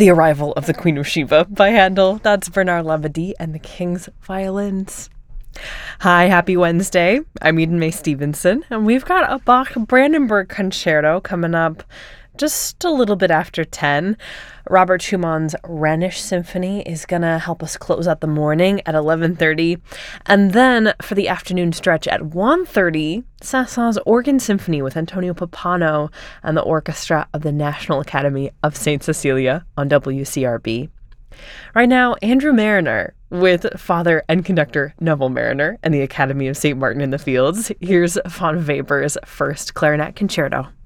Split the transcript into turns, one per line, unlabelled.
The Arrival of the Queen of Sheba by Handel. That's Bernard Labadie and the King's Violins. Hi, happy Wednesday. I'm Eden May Stevenson, and we've got a Bach Brandenburg concerto coming up just a little bit after 10. Robert Schumann's Rhenish Symphony is going to help us close out the morning at 11:30. And then for the afternoon stretch at 1:30, Saint-Saëns Organ Symphony with Antonio Pappano and the Orchestra of the National Academy of St. Cecilia on WCRB. Right now, Andrew Marriner with father and conductor Neville Marriner and the Academy of St. Martin in the Fields. Here's von Weber's first clarinet concerto.